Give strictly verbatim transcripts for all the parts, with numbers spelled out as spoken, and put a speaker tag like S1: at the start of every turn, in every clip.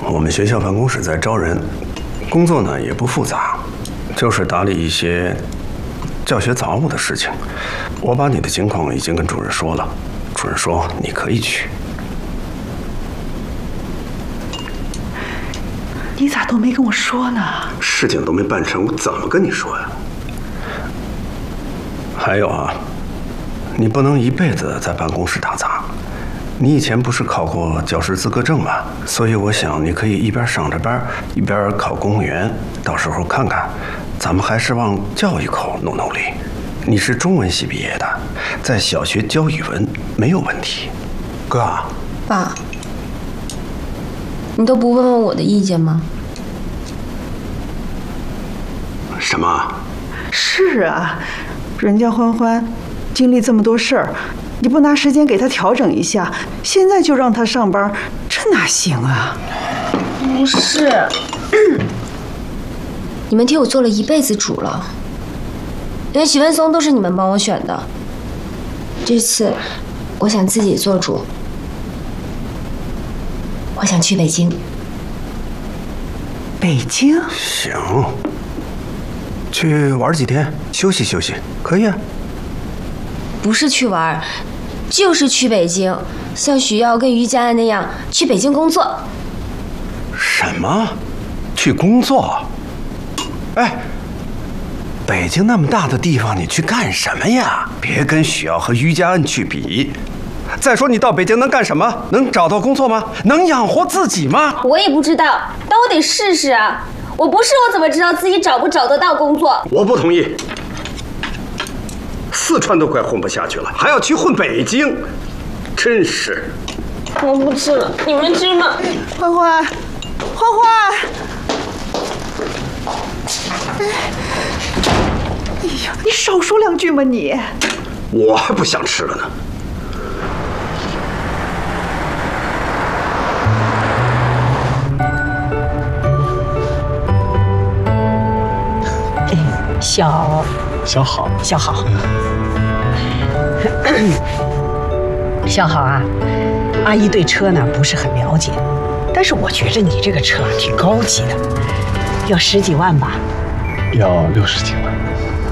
S1: 我们学校办公室在招人，工作呢也不复杂，就是打理一些教学杂物的事情。我把你的情况已经跟主任说了，主任说你可以去。
S2: 你咋都没跟我说呢？
S1: 事情都没办成，我怎么跟你说呀？还有啊，你不能一辈子在办公室打杂。你以前不是考过教师资格证吗？所以我想你可以一边上着班，一边考公务员，到时候看看，咱们还是往教育口努努力。你是中文系毕业的，在小学教语文没有问题。哥，
S3: 爸，你都不问问我的意见吗？
S1: 什么？
S2: 是啊，人家欢欢经历这么多事儿，你不拿时间给他调整一下，现在就让他上班，这哪行啊？
S3: 不是，你们替我做了一辈子主了，连许文松都是你们帮我选的。这次，我想自己做主，我想去北京。
S2: 北京？
S1: 行，去玩几天，休息休息，可以啊。
S3: 不是去玩，就是去北京，像许耀跟于家安那样去北京工作。
S1: 什么？去工作？哎，北京那么大的地方，你去干什么呀？别跟许耀和于家安去比。再说你到北京能干什么？能找到工作吗？能养活自己吗？
S3: 我也不知道，但我得试试啊！我不试，我怎么知道自己找不找得到工作？
S1: 我不同意。四川都快混不下去了，还要去混北京，真是。
S3: 我不吃了，你们吃吧。
S2: 欢欢，欢欢，哎呀，你少说两句嘛你。
S1: 我还不想吃了呢。
S4: 小
S5: 小好，
S4: 小好，小好啊！阿姨对车呢不是很了解，但是我觉着你这个车挺高级的，要十几万吧？
S5: 要六十几万。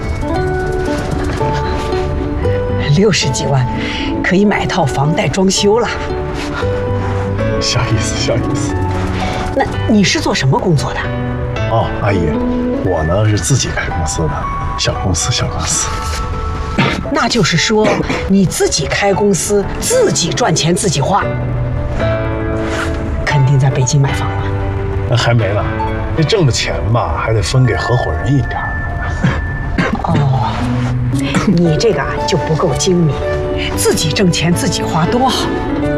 S4: 六十几万，可以买套房带装修了。
S5: 小意思，小意思。
S4: 那你是做什么工作的？
S5: 哦，阿姨，我呢是自己开公司的，小公司，小公司。
S4: 那就是说，你自己开公司，自己赚钱，自己花，肯定在北京买房了。
S5: 那还没呢，这挣的钱吧，还得分给合伙人一点儿。
S4: 哦，你这个啊就不够精明，自己挣钱自己花多好。